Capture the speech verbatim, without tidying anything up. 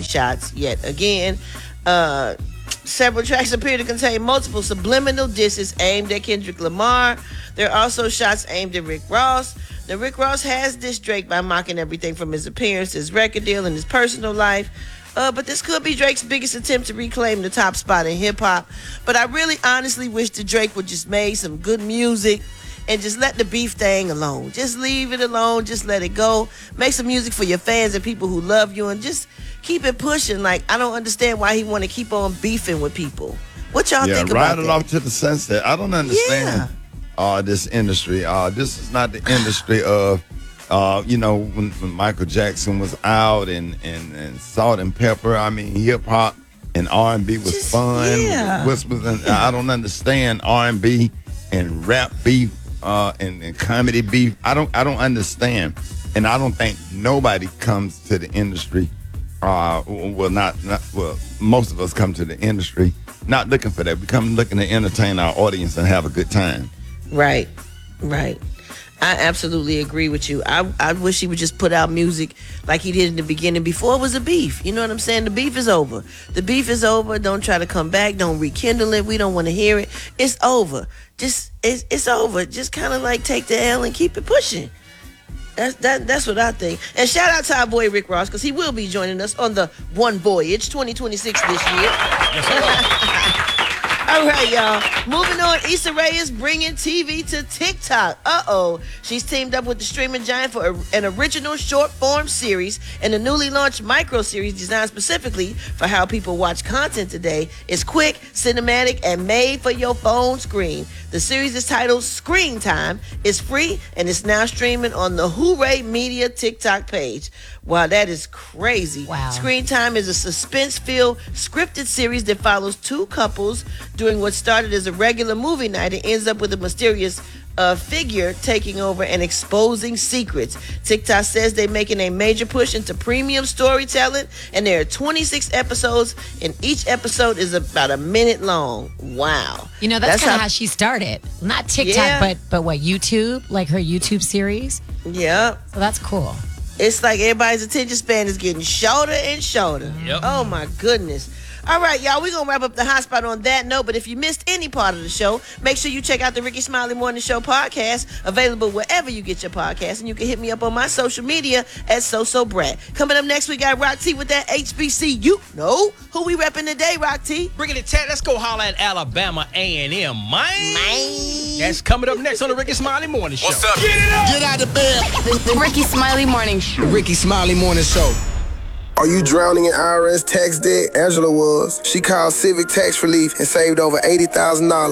shots yet again. Uh, several tracks appear to contain multiple subliminal disses aimed at Kendrick Lamar. There are also shots aimed at Rick Ross. Now, Rick Ross has dissed Drake by mocking everything from his appearance, his record deal, and his personal life. Uh, but this could be Drake's biggest attempt to reclaim the top spot in hip-hop. But I really honestly wish that Drake would just make some good music and just let the beef thing alone. Just leave it alone. Just let it go. Make some music for your fans and people who love you, and just keep it pushing. Like, I don't understand why he want to keep on beefing with people. What y'all yeah, think about that? Yeah, ride it off to the sunset. I don't understand yeah. uh, this industry. Uh, this is not the industry of, uh, you know, when, when Michael Jackson was out and, and, and Salt and Pepper. I mean, hip-hop and R and B was just, fun. Yeah. Whispers and, I don't understand R and B and rap beef uh, and, and comedy beef. I don't, I don't understand. And I don't think nobody comes to the industry Uh, well, not, not well. Most of us come to the industry not looking for that. We come looking to entertain our audience and have a good time. Right, right. I absolutely agree with you. I I wish he would just put out music like he did in the beginning before it was a beef. You know what I'm saying? The beef is over. The beef is over. Don't try to come back. Don't rekindle it. We don't want to hear it. It's over. Just it's it's over. Just kind of like take the L and keep it pushing. That's that. That's what I think. And shout out to our boy Rick Ross, because he will be joining us on the One Voyage twenty twenty-six this year. Yes, all right, y'all. Moving on, Issa Rae is bringing T V to TikTok. Uh-oh. She's teamed up with the streaming giant for a, an original short-form series and a newly launched micro-series designed specifically for how people watch content today. It's quick, cinematic, and made for your phone screen. The series is titled Screen Time. It's free, and it's now streaming on the Hooray Media TikTok page. Wow, that is crazy. Wow. Screen Time is a suspense-filled, scripted series that follows two couples doing what started as a regular movie night and ends up with a mysterious uh, figure taking over and exposing secrets. TikTok says they're making a major push into premium storytelling, and there are twenty-six episodes, and each episode is about a minute long. Wow. You know, that's, that's kind of how, how she started. Not TikTok, yeah. but but what, YouTube? Like her YouTube series? Yeah. So that's cool. It's like everybody's attention span is getting shorter and shorter. Yep. Oh, my goodness. All right, y'all, we're going to wrap up the hot spot on that note. But if you missed any part of the show, make sure you check out the Ricky Smiley Morning Show podcast, available wherever you get your podcast. And you can hit me up on my social media at SoSoBrat. Coming up next, we got Rock T with that H B C U. Know who we repping today, Rock T? Bringing it tech. Let's go holler at Alabama A and M, man. Man. That's coming up next on the Ricky Smiley Morning Show. What's up? Get it up. Get out of bed. The Ricky Smiley Morning Show. Ricky Smiley Morning Show. Are you drowning in I R S tax debt? Angela was. She called Civic Tax Relief and saved over eighty thousand dollars.